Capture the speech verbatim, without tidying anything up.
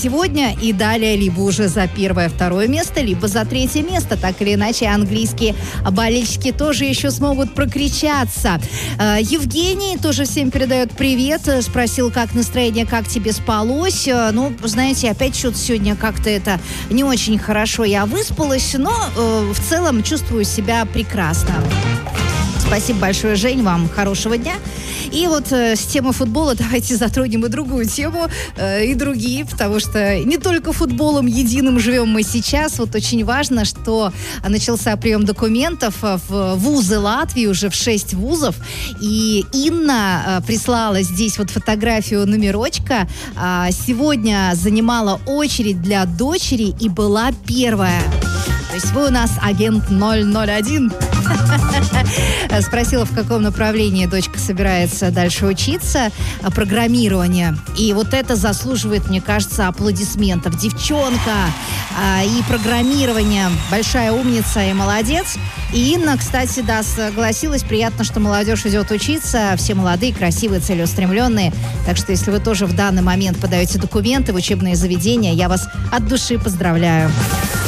сегодня и далее либо уже за первое, второе место, либо за третье место. Так или иначе, английские болельщики тоже еще смогут прокричаться. Евгений тоже всем передает привет. Спросил, как настроение, как тебе спалось. Ну, знаете, опять что-то сегодня как-то это не очень хорошо. Я выспалась, но э, в целом чувствую себя прекрасно. Спасибо большое, Жень, вам хорошего дня. И вот э, с темы футбола давайте затронем и другую тему, э, и другие, потому что не только футболом единым живем мы сейчас. Вот очень важно, что начался прием документов в вузы Латвии, уже в шесть вузов. И Инна э, прислала здесь вот фотографию номерочка. Э, сегодня занимала очередь для дочери и была первая. То есть вы у нас агент ноль ноль один. Спросила, в каком направлении дочка собирается дальше учиться. Программирование. И вот это заслуживает, мне кажется, аплодисментов. Девчонка а, и программирование. Большая умница и молодец. И Инна, кстати, да, согласилась. Приятно, что молодежь идет учиться. Все молодые, красивые, целеустремленные. Так что, если вы тоже в данный момент подаете документы в учебные заведения, я вас от души поздравляю.